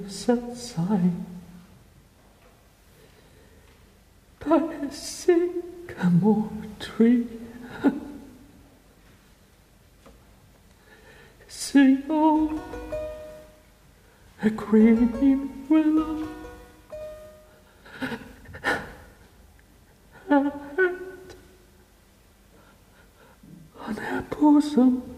set sign by a sycamore tree. See, oh, a green willow, and on her bosom